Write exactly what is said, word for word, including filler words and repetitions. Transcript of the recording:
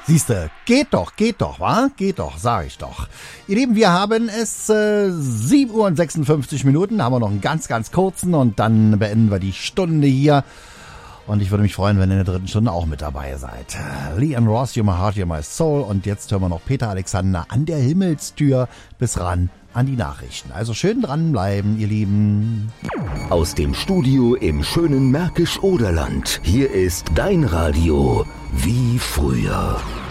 Siehste, geht doch, geht doch, wa? Geht doch, sag ich doch. Ihr Lieben, wir haben es äh, sieben Uhr und sechsundfünfzig Minuten, da haben wir noch einen ganz, ganz kurzen und dann beenden wir die Stunde hier. Und ich würde mich freuen, wenn ihr in der dritten Stunde auch mit dabei seid. Leon Ross, You're My Heart, You're My Soul. Und jetzt hören wir noch Peter Alexander an der Himmelstür bis ran an die Nachrichten. Also schön dranbleiben, ihr Lieben. Aus dem Studio im schönen Märkisch-Oderland. Hier ist dein Radio wie früher.